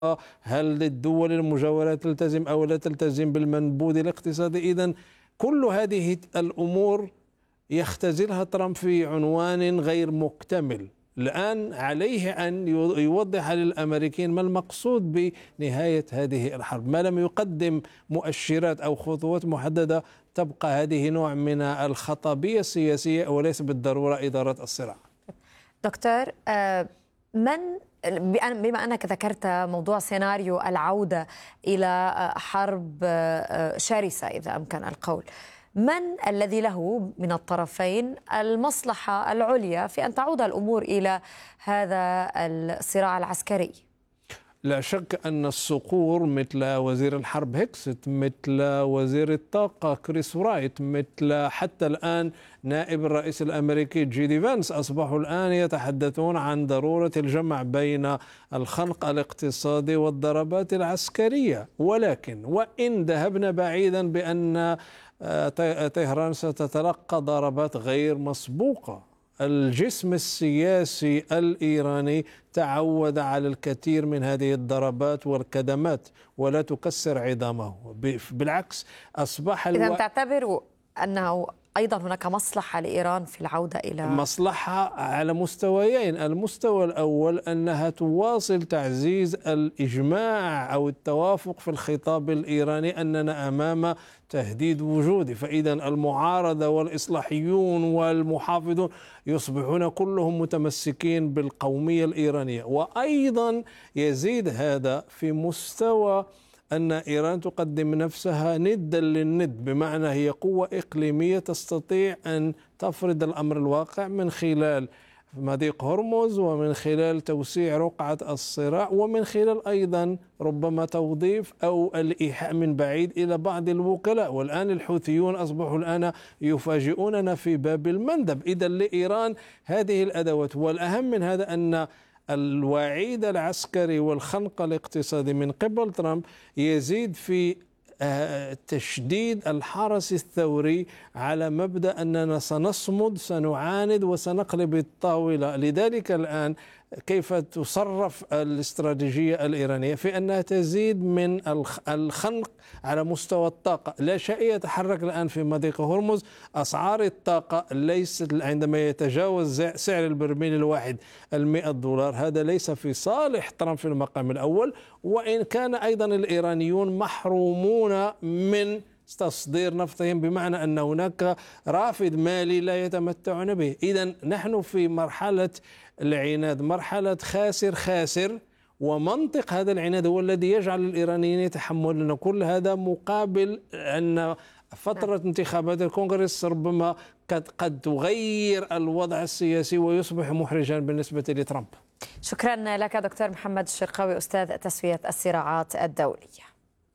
هل الدول المجاورة تلتزم أو لا تلتزم بالمنبوذ الاقتصادي؟ إذن كل هذه الأمور يختزلها ترامب في عنوان غير مكتمل. الآن عليه أن يوضح للأمريكيين ما المقصود بنهاية هذه الحرب. ما لم يقدم مؤشرات أو خطوات محددة تبقى هذه نوع من الخطابية السياسية وليس بالضرورة إدارة الصراع. دكتور، بما أنك ذكرت موضوع سيناريو العودة إلى حرب شرسة إذا أمكن القول، من الذي له من الطرفين المصلحة العليا في أن تعود الأمور إلى هذا الصراع العسكري؟ لا شك أن الصقور مثل وزير الحرب هيكست، مثل وزير الطاقة كريس رايت، مثل حتى الآن نائب الرئيس الأمريكي جي دي فانس أصبحوا الآن يتحدثون عن ضرورة الجمع بين الخنق الاقتصادي والضربات العسكرية. ولكن وإن ذهبنا بعيدا بأن طهران ستتلقى ضربات غير مسبوقة، الجسم السياسي الإيراني تعود على الكثير من هذه الضربات والكدمات ولا تكسر عظامه، بالعكس أصبح إذا تعتبر أنه أيضا هناك مصلحة لإيران في العودة إلى مصلحة على مستويين. المستوى الأول أنها تواصل تعزيز الإجماع أو التوافق في الخطاب الإيراني أننا أمام تهديد وجودي، فإذا المعارضة والإصلاحيون والمحافظون يصبحون كلهم متمسكين بالقومية الإيرانية. وأيضا يزيد هذا في مستوى أن إيران تقدم نفسها ندا للند، بمعنى هي قوة إقليمية تستطيع أن تفرض الأمر الواقع من خلال مضيق هرمز ومن خلال توسيع رقعة الصراع ومن خلال أيضا ربما توظيف أو الإيحاء من بعيد إلى بعض الوكلاء. والآن الحوثيون أصبحوا الآن يفاجئوننا في باب المندب. إذا لإيران هذه الأدوات، والأهم من هذا أن الوعيد العسكري والخنق الاقتصادي من قبل ترامب يزيد في تشديد الحرس الثوري على مبدأ أننا سنصمد، سنعاند وسنقلب الطاولة. لذلك الآن كيف تصرف الاستراتيجية الإيرانية في أنها تزيد من الخنق على مستوى الطاقة. لا شيء يتحرك الآن في مضيق هرمز. أسعار الطاقة ليست عندما يتجاوز سعر البرميل الواحد $100، هذا ليس في صالح ترامب في المقام الأول، وإن كان أيضا الإيرانيون محرومون من تصدير نفطهم، بمعنى أن هناك رافد مالي لا يتمتعون به. إذن نحن في مرحلة العناد، مرحلة خاسر خاسر، ومنطق هذا العناد هو الذي يجعل الإيرانيين يتحملون كل هذا، مقابل أن فترة انتخابات الكونغرس ربما قد تغير الوضع السياسي ويصبح محرجا بالنسبة لترامب. شكرا لك دكتور محمد الشرقاوي، أستاذ تسوية الصراعات الدولية.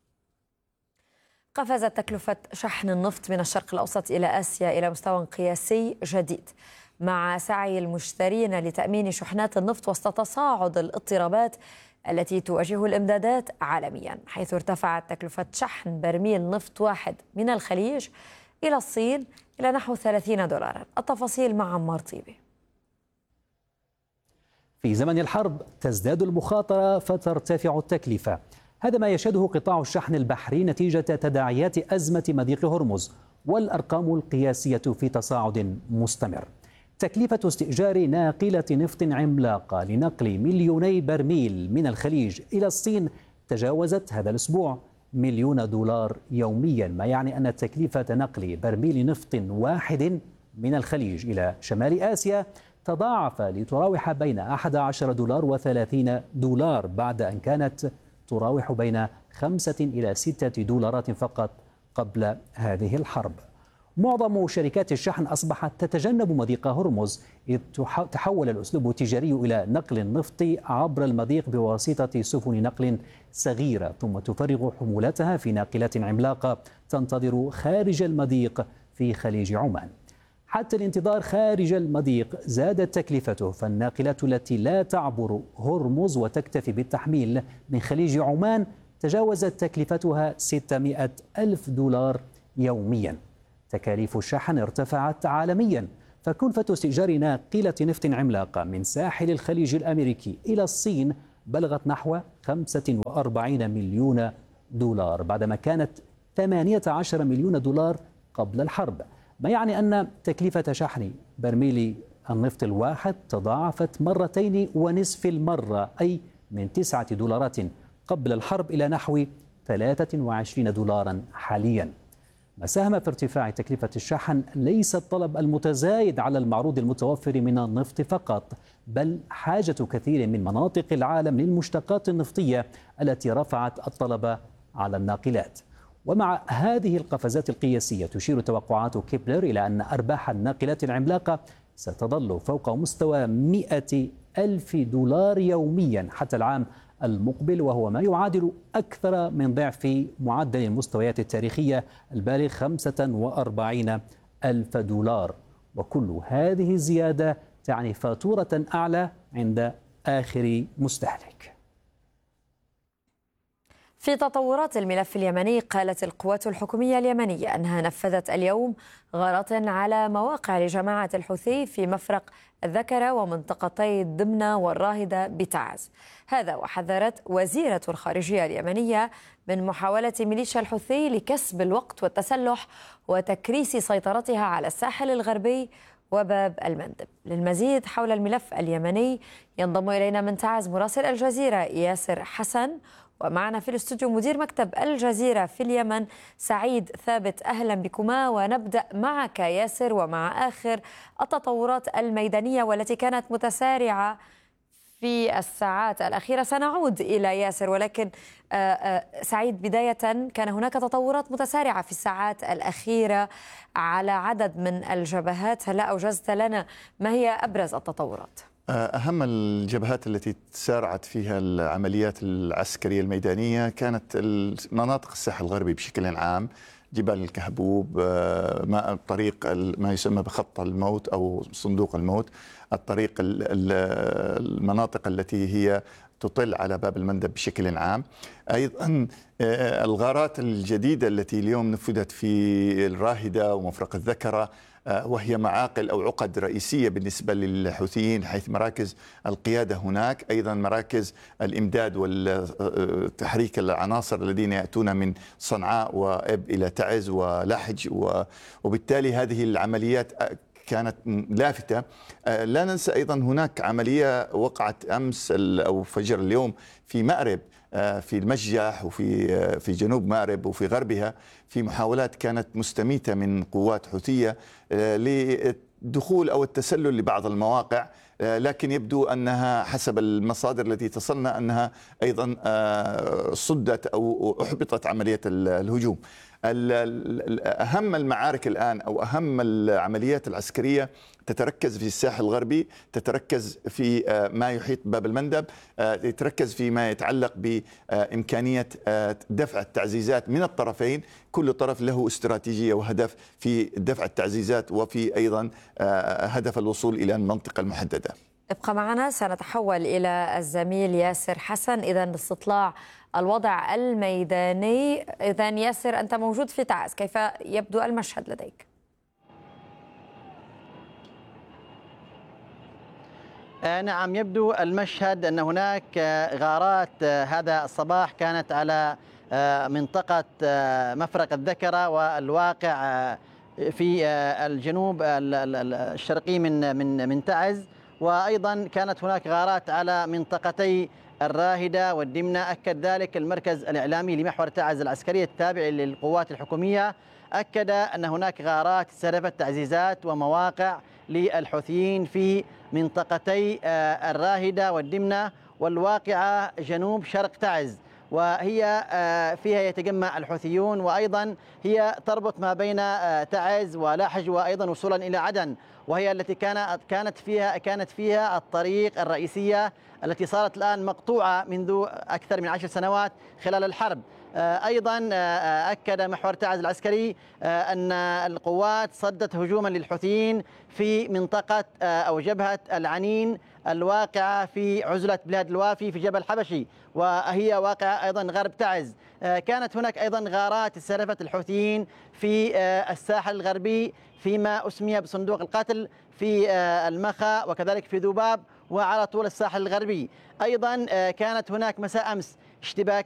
قفزت تكلفة شحن النفط من الشرق الأوسط إلى آسيا إلى مستوى قياسي جديد، مع سعي المشترين لتأمين شحنات النفط وسط تصاعد الاضطرابات التي تواجه الإمدادات عالميا، حيث ارتفعت تكلفة شحن برميل نفط واحد من الخليج إلى الصين إلى نحو $30. التفاصيل مع عمار طيبي. في زمن الحرب تزداد المخاطرة فترتفع التكلفة، هذا ما يشهده قطاع الشحن البحري نتيجة تداعيات أزمة مضيق هرمز، والأرقام القياسية في تصاعد مستمر. تكلفة استئجار ناقلة نفط عملاقة لنقل 2,000,000 برميل من الخليج إلى الصين تجاوزت هذا الأسبوع $1,000,000 يوميا، ما يعني أن تكلفة نقل برميل نفط واحد من الخليج إلى شمال آسيا تضاعف لتراوح بين $11 و$30 بعد أن كانت تراوح بين $5 إلى $6 فقط قبل هذه الحرب. معظم شركات الشحن أصبحت تتجنب مضيق هرمز، إذ تحول الأسلوب التجاري إلى نقل النفط عبر المضيق بواسطة سفن نقل صغيرة، ثم تفرغ حمولتها في ناقلات عملاقة تنتظر خارج المضيق في خليج عمان. حتى الانتظار خارج المضيق زادت تكلفته، فالناقلات التي لا تعبر هرمز وتكتفي بالتحميل من خليج عمان تجاوزت تكلفتها $600,000 يوميا. تكاليف الشحن ارتفعت عالميا، فكلفة استئجار ناقلة نفط عملاقة من ساحل الخليج الأمريكي إلى الصين بلغت نحو 45 مليون دولار بعدما كانت 18 مليون دولار قبل الحرب، ما يعني أن تكلفة شحن برميل النفط الواحد تضاعفت 2.5 مرة، أي من 9 دولارات قبل الحرب إلى نحو 23 دولارا حاليا. ما ساهم في ارتفاع تكلفة الشحن ليس الطلب المتزايد على المعروض المتوفر من النفط فقط، بل حاجة كثير من مناطق العالم للمشتقات النفطية التي رفعت الطلب على الناقلات. ومع هذه القفزات القياسية تشير توقعات كيبلر إلى أن أرباح الناقلات العملاقة ستظل فوق مستوى 100,000 دولار يوميا حتى العام المقبل، وهو ما يعادل أكثر من ضعف معدل المستويات التاريخية البالغ 45,000 دولار. وكل هذه الزيادة تعني فاتورة أعلى عند آخر مستهلك. في تطورات الملف اليمني، قالت القوات الحكومية اليمنية أنها نفذت اليوم غارات على مواقع لجماعة الحوثي في مفرق الذكرة ومنطقتي الدمنة والراهدة بتعز. هذا وحذرت وزيرة الخارجية اليمنية من محاولة ميليشيا الحوثي لكسب الوقت والتسلح وتكريس سيطرتها على الساحل الغربي وباب المندب. للمزيد حول الملف اليمني ينضم إلينا من تعز مراسل الجزيرة ياسر حسن، ومعنا في الاستوديو مدير مكتب الجزيرة في اليمن سعيد ثابت. أهلا بكما، ونبدأ معك ياسر ومع آخر التطورات الميدانية والتي كانت متسارعة في الساعات الأخيرة. سنعود إلى ياسر، ولكن سعيد بداية، كان هناك تطورات متسارعة في الساعات الأخيرة على عدد من الجبهات، هل أوجزت لنا ما هي أبرز التطورات؟ أهم الجبهات التي تسارعت فيها العمليات العسكرية الميدانية كانت مناطق الساحل الغربي بشكل عام، جبال الكهبوب، طريق ما يسمى بخط الموت أو صندوق الموت، الطريق المناطق التي هي تطل على باب المندب بشكل عام. أيضا الغارات الجديدة التي اليوم نفذت في الراهدة ومفرق الذكرة، وهي معاقل أو عقد رئيسية بالنسبة للحوثيين، حيث مراكز القيادة هناك، أيضا مراكز الإمداد والتحريك العناصر الذين يأتون من صنعاء وإب إلى تعز ولحج، وبالتالي هذه العمليات كانت لافتة. لا ننسى أيضا هناك عملية وقعت أمس أو فجر اليوم في مأرب، في المججح وفي جنوب مأرب وفي غربها، في محاولات كانت مستميتة من قوات حوثية للدخول أو التسلل لبعض المواقع، لكن يبدو أنها حسب المصادر التي تصلنا أنها أيضا صدت أو أحبطت عملية الهجوم. أهم المعارك الآن أو أهم العمليات العسكرية تتركز في الساحل الغربي، تتركز في ما يحيط باب المندب، تتركز في ما يتعلق بإمكانية دفع التعزيزات من الطرفين. كل طرف له استراتيجية وهدف في دفع التعزيزات، وفي أيضا هدف الوصول إلى المنطقة المحددة. ابقى معنا، سنتحول إلى الزميل ياسر حسن إذا لاستطلاع الوضع الميداني. إذا ياسر، أنت موجود في تعز، كيف يبدو المشهد لديك؟ نعم، يبدو المشهد أن هناك غارات هذا الصباح كانت على منطقة مفرق الذكرة والواقع في الجنوب الشرقي من تعز، وأيضا كانت هناك غارات على منطقتي الراهدة والدمنة. أكد ذلك المركز الإعلامي لمحور تعز العسكري التابع للقوات الحكومية، أكد أن هناك غارات استهدفت تعزيزات ومواقع للحوثيين في منطقتي الراهدة والدمنة والواقعة جنوب شرق تعز، وهي فيها يتجمع الحوثيون، وأيضا هي تربط ما بين تعز ولحج وأيضا وصولا إلى عدن، وهي التي كانت فيها الطريق الرئيسية التي صارت الآن مقطوعة منذ أكثر من 10 سنوات خلال الحرب. أيضا أكد محور تعز العسكري أن القوات صدت هجوما للحوثيين في منطقة أو جبهة العنين الواقعة في عزلة بلاد الوافي في جبل حبشي، وهي واقعة أيضا غرب تعز. كانت هناك أيضا غارات استهدفت الحوثيين في الساحل الغربي فيما أسمي بصندوق القتل في المخا وكذلك في ذباب وعلى طول الساحل الغربي. أيضا كانت هناك مساء أمس اشتباك